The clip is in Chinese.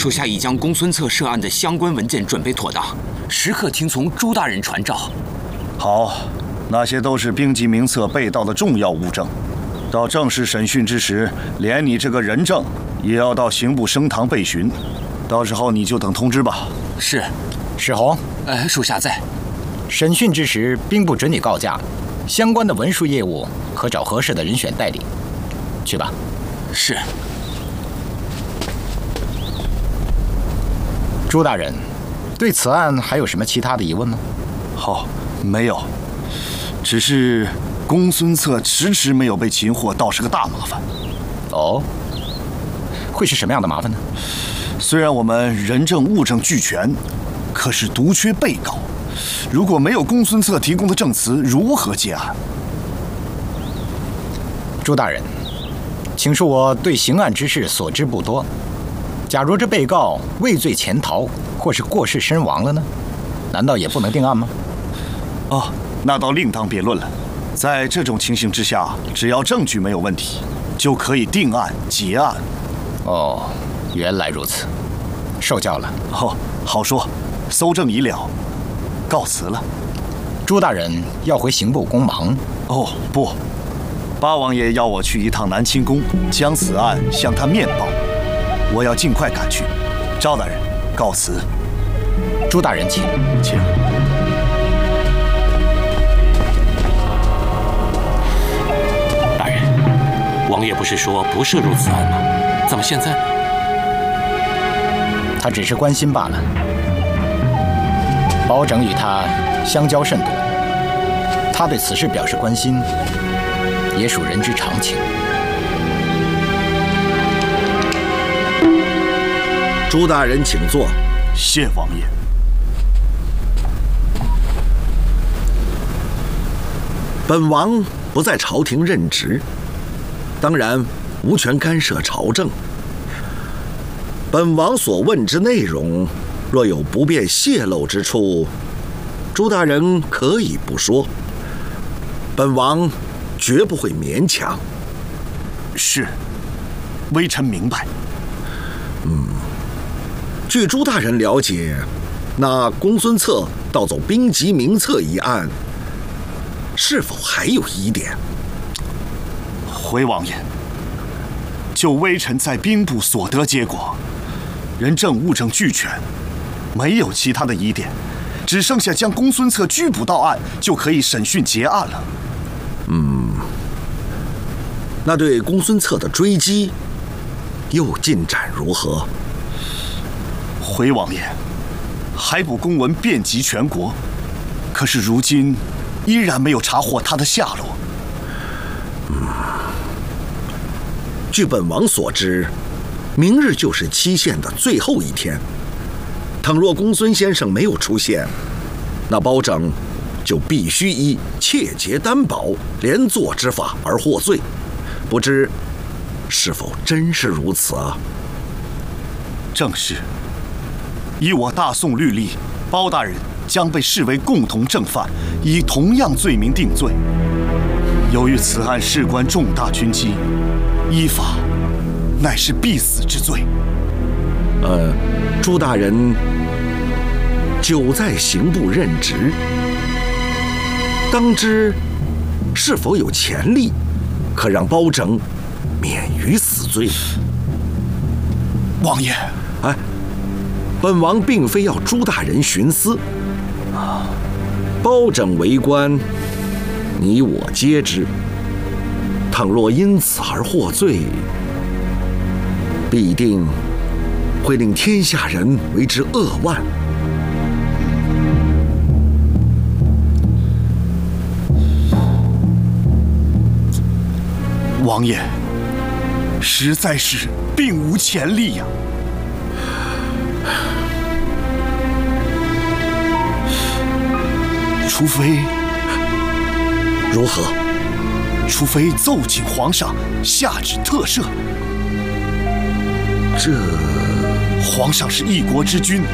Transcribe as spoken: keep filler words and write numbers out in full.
属下已将公孙策涉案的相关文件准备妥当，时刻听从朱大人传召。 好，那些都是兵籍名册被盗的重要物证。到正式审讯之时，连你这个人证也要到刑部升堂备询。到时候你就等通知吧。 是。 史弘， 呃，属下在。 审讯之时，兵不准你告假，相关的文书业务可找合适的人选代理。去吧。 是。 朱大人，对此案还有什么其他的疑问吗？ 好，没有，只是公孙策迟迟没有被擒获，倒是个大麻烦。 哦，会是什么样的麻烦呢？ 虽然我们人证物证俱全，可是独缺被告。如果没有公孙策提供的证词，如何结案？ 朱大人，请恕我对刑案之事所知不多。假如这被告畏罪潜逃，或是过世身亡了呢？难道也不能定案吗？ 哦，那倒另当别论了。在这种情形之下，只要证据没有问题，就可以定案结案。 哦，原来如此，受教了。 哦，好说，搜证已了，告辞了。 朱大人要回刑部公忙？ 哦，不，八王爷要我去一趟南清宫，将此案向他面报。我要尽快赶去。赵大人，告辞。 朱大人，请请。 大人，王爷不是说不涉入此案吗？怎么现在？ 他只是关心罢了。包拯与他相交甚多，他对此事表示关心，也属人之常情。 朱大人，请坐。 谢王爷。 本王不在朝廷任职，当然无权干涉朝政。本王所问之内容，若有不便泄露之处，朱大人可以不说，本王绝不会勉强。 是，微臣明白。 嗯，据朱大人了解，那公孙策盗走兵籍名册一案，是否还有疑点？ 回王爷，就微臣在兵部所得结果，人证物证俱全，没有其他的疑点，只剩下将公孙策拘捕到案，就可以审讯结案了。 嗯，那对公孙策的追击又进展如何？ 回王爷，海捕公文遍及全国，可是如今依然没有查获他的下落。 嗯，据本王所知，明日就是期限的最后一天。倘若公孙先生没有出现，那包拯就必须依窃劫担保连坐之法而获罪。不知是否真是如此啊？ 正是。依我大宋律例，包大人将被视为共同正犯，以同样罪名定罪。由于此案事关重大军机，依法乃是必死之罪。 呃，朱大人久在刑部任职，当知是否有潜力可让包拯免于死罪？ 王爷， 哎，本王并非要朱大人徇私。包拯为官，你我皆知。倘若因此而获罪，必定会令天下人为之扼腕。 王爷，实在是并无潜力呀。除非如何？ 除非奏请皇上下旨特赦。 这皇上是一国之君，